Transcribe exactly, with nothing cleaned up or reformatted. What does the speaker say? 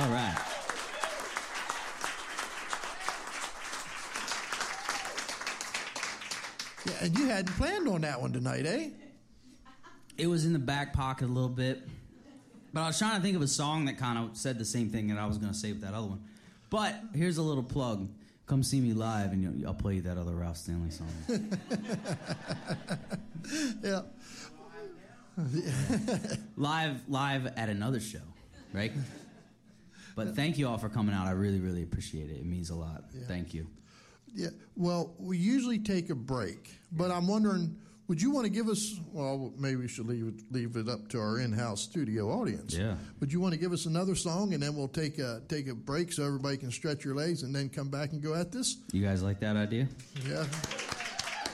All right. Yeah, and you hadn't planned on that one tonight, eh? It was in the back pocket a little bit. But I was trying to think of a song that kind of said the same thing that I was going to say with that other one. But here's a little plug. Come see me live, and you know, I'll play you that other Ralph Stanley song. Yeah. live, live at another show, right? But thank you all for coming out. I really, really appreciate it. It means a lot. Yeah. Thank you. Yeah. Well, we usually take a break, but I'm wondering, would you want to give us? Well, maybe we should leave it, leave it up to our in-house studio audience. Yeah. Would you want to give us another song, and then we'll take a take a break so everybody can stretch your legs, and then come back and go at this? You guys like that idea? Yeah.